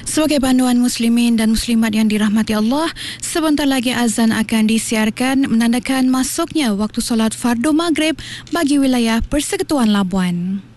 Sebagai panduan muslimin dan muslimat yang dirahmati Allah, sebentar lagi azan akan disiarkan menandakan masuknya waktu solat fardu maghrib bagi wilayah Persekutuan Labuan.